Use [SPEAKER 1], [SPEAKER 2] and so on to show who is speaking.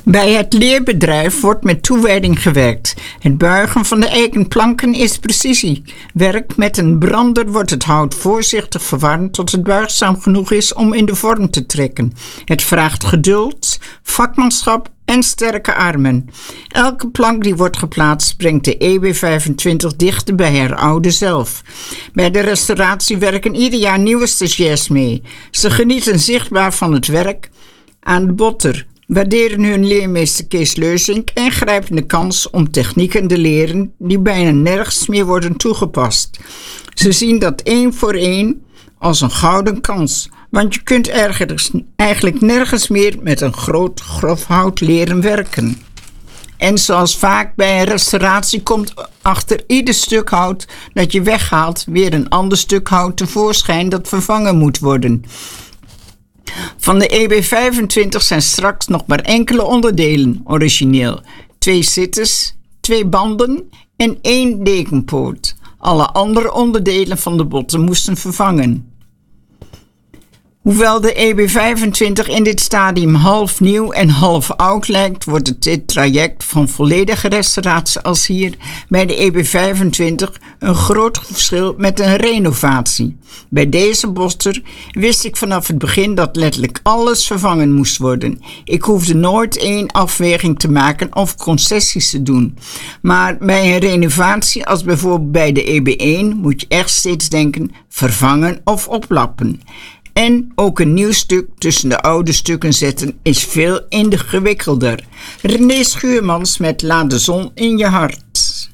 [SPEAKER 1] Bij het leerbedrijf wordt met toewijding gewerkt. Het buigen van de eikenplanken is precisiewerk. Met een brander wordt het hout voorzichtig verwarmd tot het buigzaam genoeg is om in de vorm te trekken. Het vraagt geduld, vakmanschap en sterke armen. Elke plank die wordt geplaatst brengt de EB25 dichter bij haar oude zelf. Bij de restauratie werken ieder jaar nieuwe stagiairs mee. Ze genieten zichtbaar van het werk aan de botter, waarderen hun leermeester Kees Leuzink en grijpen de kans om technieken te leren die bijna nergens meer worden toegepast. Ze zien dat 1 voor 1 als een gouden kans, want je kunt eigenlijk nergens meer met een groot grof hout leren werken. En zoals vaak bij een restauratie komt achter ieder stuk hout dat je weghaalt weer een ander stuk hout tevoorschijn dat vervangen moet worden. Van de EB25 zijn straks nog maar enkele onderdelen origineel. 2 zitters, 2 banden en 1 dekenpoort. Alle andere onderdelen van de botten moesten vervangen. Hoewel de EB25 in dit stadium half nieuw en half oud lijkt, wordt het dit traject van volledige restauratie als hier bij de EB25 een groot verschil met een renovatie. Bij deze botter wist ik vanaf het begin dat letterlijk alles vervangen moest worden. Ik hoefde nooit één afweging te maken of concessies te doen. Maar bij een renovatie als bijvoorbeeld bij de EB1 moet je echt steeds denken vervangen of oplappen. En ook een nieuw stuk tussen de oude stukken zetten is veel ingewikkelder. René Schuurmans met Laat de zon in je hart.